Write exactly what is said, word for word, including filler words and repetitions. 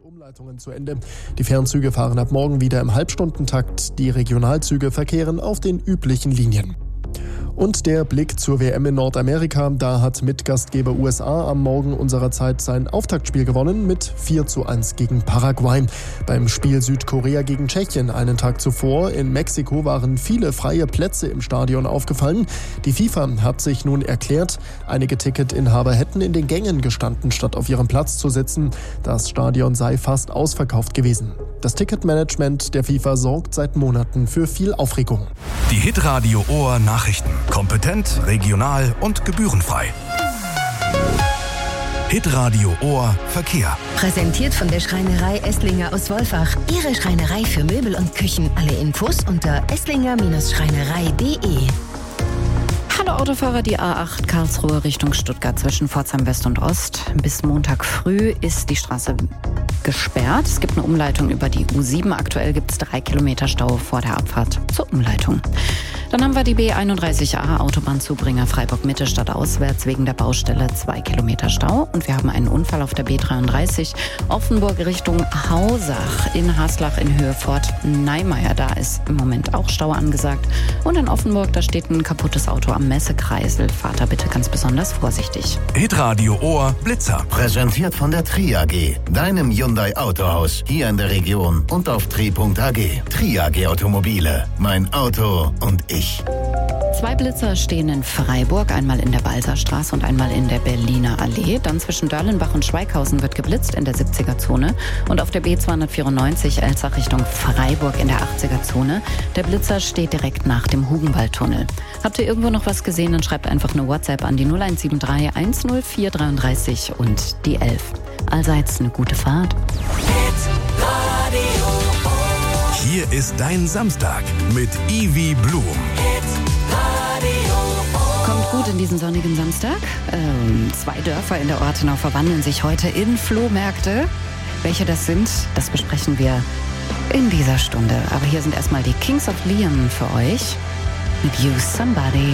Umleitungen zu Ende. Die Fernzüge fahren ab morgen wieder im Halbstundentakt. Die Regionalzüge verkehren auf den üblichen Linien. Und der Blick zur W M in Nordamerika. Da hat Mitgastgeber U S A am Morgen unserer Zeit sein Auftaktspiel gewonnen mit vier zu eins gegen Paraguay. Beim Spiel Südkorea gegen Tschechien einen Tag zuvor in Mexiko waren viele freie Plätze im Stadion aufgefallen. Die FIFA hat sich nun erklärt, einige Ticketinhaber hätten in den Gängen gestanden, statt auf ihrem Platz zu sitzen. Das Stadion sei fast ausverkauft gewesen. Das Ticketmanagement der FIFA sorgt seit Monaten für viel Aufregung. Die Hitradio Ohr Nachrichten. Kompetent, regional und gebührenfrei. Hitradio Ohr Verkehr. Präsentiert von der Schreinerei Esslinger aus Wolfach. Ihre Schreinerei für Möbel und Küchen. Alle Infos unter esslinger Schreinerei punkt de. Hallo Autofahrer, die A acht Karlsruhe Richtung Stuttgart zwischen Pforzheim West und Ost. Bis Montag früh ist die Straße gesperrt. Es gibt eine Umleitung über die U sieben. Aktuell gibt es drei Kilometer Stau vor der Abfahrt zur Umleitung. Dann haben wir die B einunddreißig A, Autobahnzubringer Freiburg-Mitte stadtauswärts wegen der Baustelle zwei Kilometer Stau. Und wir haben einen Unfall auf der B dreiunddreißig, Offenburg Richtung Hausach in Haslach in Höhe Fort Neimeier. Da ist im Moment auch Stau angesagt. Und in Offenburg, da steht ein kaputtes Auto am Messekreisel. Fahrt da bitte ganz besonders vorsichtig. Hitradio Ohr Blitzer. Präsentiert von der Tri A G, deinem Hyundai Autohaus hier in der Region und auf tri punkt a g. Tri A G Automobile, mein Auto und ich. Zwei Blitzer stehen in Freiburg, einmal in der Balserstraße und einmal in der Berliner Allee. Dann zwischen Dörlenbach und Schweighausen wird geblitzt in der siebziger-Zone. Und auf der B zweihundertvierundneunzig Elzach Richtung Freiburg in der achtziger-Zone. Der Blitzer steht direkt nach dem Hugenwaldtunnel. Habt ihr irgendwo noch was gesehen, dann schreibt einfach eine WhatsApp an die null eins sieben drei eins null vier dreiunddreißig und die elf. Allseits eine gute Fahrt. Hier ist dein Samstag mit Ivy Blum. Kommt gut in diesen sonnigen Samstag. Ähm, zwei Dörfer in der Ortenau verwandeln sich heute in Flohmärkte. Welche das sind, das besprechen wir in dieser Stunde. Aber hier sind erstmal die Kings of Leon für euch mit You Somebody.